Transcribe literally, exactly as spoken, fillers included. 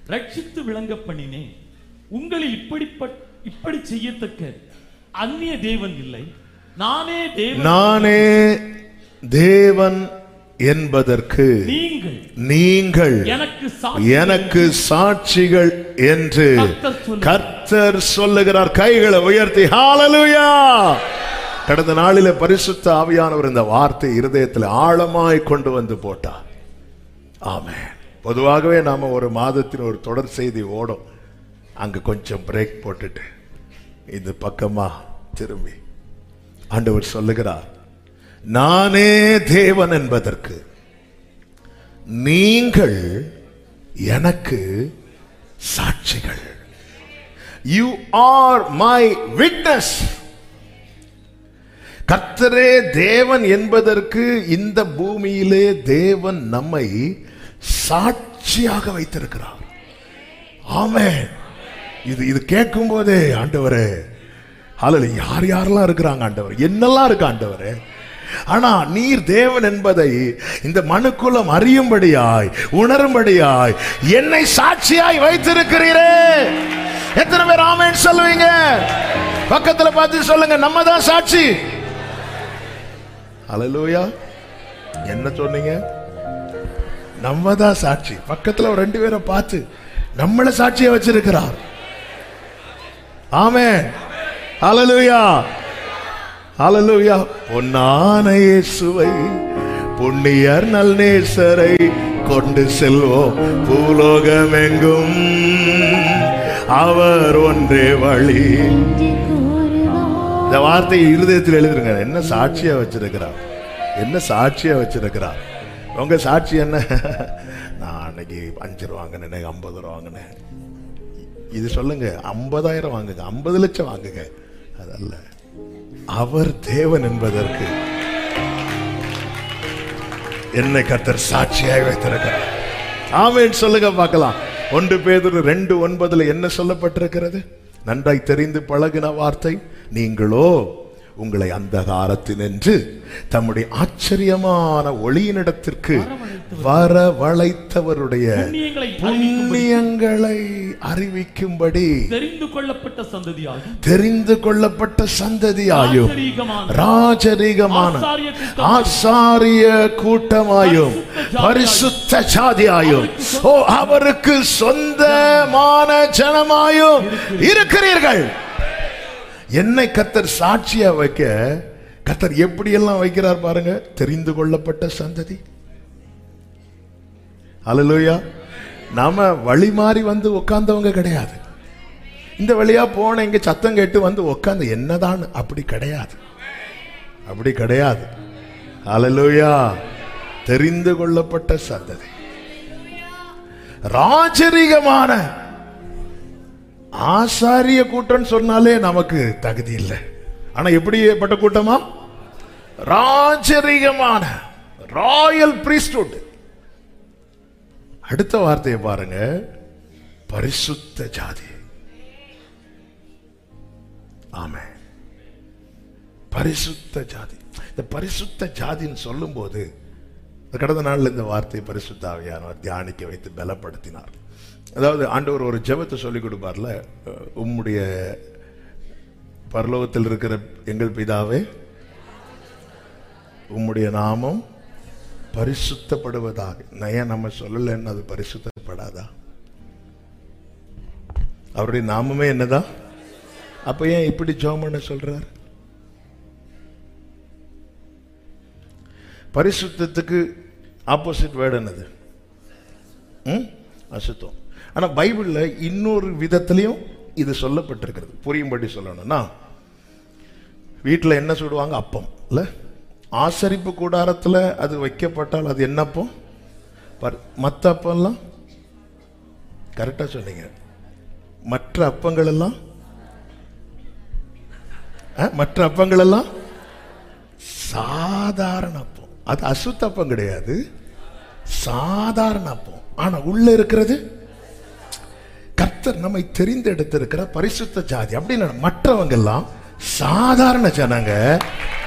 ரட்சித்து விளங்க பண்ணினேன். உங்களில் இப்படிப்பட்ட இப்படி செய்யத்தக்க அந்நிய தேவன் இல்லை. நானே தேவன் நானே தேவன் என்பதற்கு நீங்கள் நீங்கள் எனக்கு எனக்கு சாட்சிகள் என்று கர்த்தர் சொல்லுகிறார். கைகளை உயர்த்தி ஹல்லேலூயா. கடந்த நாளிலே பரிசுத்த ஆவியானவர் இந்த வார்த்தை இருதயத்தில் ஆழமாய் கொண்டு வந்து போட்டார். ஆமென். பொதுவாகவே நாம ஒரு மாதத்தின் ஒரு தொடர் செய்தி ஓடும், அங்க கொஞ்சம் பிரேக் போட்டுட்டு இந்த பக்கமா திரும்பி ஆண்டவர் சொல்லுகிறார், நானே தேவன் என்பதற்கு நீங்கள் எனக்கு சாட்சிகள். You are my witness. கர்த்தரே தேவன் என்பதற்கு இந்த பூமியிலே தேவன் நம்மை சாட்சியாக வைத்திருக்கிறார். ஆமென். இது இது கேட்கும் போதே ஆண்டவரே, ஹல்லேலூயா, யார் யாரெல்லாம் இருக்கிறாங்க ஆண்டவர், என்னெல்லாம் இருக்கு ஆண்டவரே, ஆனா நீர் தேவன் என்பதை இந்த மனுக்குலம் அறியும்படியாய் உணரும்படியாய் என்னை சாட்சியாய் வைத்திருக்கிறீரே. எத்தனை பேர் ஆமென் சொல்லுவீங்க? பக்கத்துல பார்த்து சொல்லுங்க, நம்ம தான் சாட்சி. ஹல்லேலூயா. என்ன சொன்னீங்க? நம்ம தான் சாட்சி. பக்கத்துல ஒரு ரெண்டு பேரை பார்த்து நம்மள சாட்சியா வச்சிருக்கிறார். ஆமென். ஹல்லேலூயா. ஹல்லேலூயா. பொன்னான இயேசுவை புண்ணியர் நல்நேசரை கொண்டு செல்வோம் பூலோகமெங்கும், அவர் ஒன்றே வழி. இந்த வார்த்தையை இருதயத்தில் எழுதுங்க. என்ன சாட்சியா வச்சிருக்கிறார், என்ன சாட்சியா வச்சிருக்கிறார். உங்க சாட்சி என்ன? நான் அன்னைக்கு அஞ்சு ரூபா வாங்கினேன், ஐம்பது ரூபா வாங்கினேன். இது சொல்லுங்க, ஐம்பதாயிரம் வாங்குங்க, ஐம்பது லட்சம் வாங்குங்க, அதல்ல. அவர் தேவன் என்பதற்கு என்னை கர்த்தர் சாட்சியாக வைத்திருக்கிறார். ஆமென் சொல்லுங்க பார்க்கலாம். ஒன்று பேதுரு ரெண்டு ஒன்பதுல என்ன சொல்லப்பட்டிருக்கிறது? நன்றாய் தெரிந்து பழகின வார்த்தை, நீங்களோ உங்களை அந்தகாரத்தினின்று தம்முடைய ஆச்சரியமான ஒளியினிடத்திற்கு வரவழைத்தவருடைய புண்ணியங்களை அறிவிக்கும்படி தெரிந்து கொள்ளப்பட்ட சந்ததியாயும் தெரிந்து கொள்ளப்பட்ட சந்ததியாயும் ராஜரீகமான ஆசாரிய கூட்டமாயும் பரிசுத்த ஜாதியாயும் ஓ அவருக்கு சொந்தமான ஜனமாயும் இருக்கிறீர்கள். என்னை கர்த்தர் சாட்சியா வைக்க கர்த்தர் எப்படி எல்லாம் வைக்கிறார் பாருங்க. தெரிந்து கொள்ளப்பட்ட சந்ததி. ஹல்லேலூயா. நாம வழி மாறி வந்து உட்கார்ந்தவங்க கிடையாது. இந்த வழியா போன இங்க சத்தம் கேட்டு வந்து உட்கார்ந்து என்னதான், அப்படி கிடையாது, அப்படி கிடையாது. ஹல்லேலூயா. தெரிந்து கொள்ளப்பட்ட சந்ததி, ராஜரீகமான ஆசாரிய கூட்டம் சொன்னாலே நமக்கு தகுதி இல்லை. ஆனா எப்படிப்பட்ட கூட்டமா? ராஜரீகமான ராயல் பிரீஸ்ட்ஹுட். அடுத்த வார்த்தையை பாருங்க, பரிசுத்த ஜாதி. ஆமென். பரிசுத்த ஜாதி. இந்த பரிசுத்த ஜாதின்னு சொல்லும் போது கடந்த நாள்ல இந்த வார்த்தை பரிசுத்த ஆவியானவர் தியானிக்க வைத்து பலப்படுத்தினார். அதாவது ஆண்டவர் ஒரு ஜெபத்தை சொல்லிக் கொடுப்பார்ல, உம்முடைய பரலோகத்தில் இருக்கிற எங்கள் பிதாவே, உம்முடைய நாமம் பரிசுத்தப்படுவதாக. ஏன் நம்ம சொல்லலன்னு அது பரிசுத்தப்படாதா? அவருடைய நாமமே என்னதான்? அப்ப ஏன் இப்படி ஜெபம் பண்ண சொல்றார்? பரிசுத்தத்துக்கு ஆப்போசிட் வேர்டு என்னது? அசுத்தம். ஆனா பைபிள்ல இன்னொரு விதத்திலையும் இது சொல்லப்பட்டிருக்கிறது. புரியும்படி சொல்லணும்னா, வீட்டில் என்ன சுடுவாங்க? அப்பம் இல்ல. ஆசரிப்பு கூடாரத்தில் அது வைக்கப்பட்டால் அது என்ன அப்பம்? மற்ற அப்பம்லாம் கரெக்டா சொன்னீங்க. மற்ற அப்பங்கள் எல்லாம் மற்ற அப்பங்கள் எல்லாம் சாதாரண அப்பம். அது அசுத்த அப்பம் கிடையாது, சாதாரண அப்பம். ஆனா உள்ள இருக்கிறது கர்த்தர் நம்மை தெரிந்தெடுத்திருக்கிற பரிசுத்த ஜாதி. அப்படின்னா மற்றவங்க எல்லாம் சாதாரண ஜனங்க,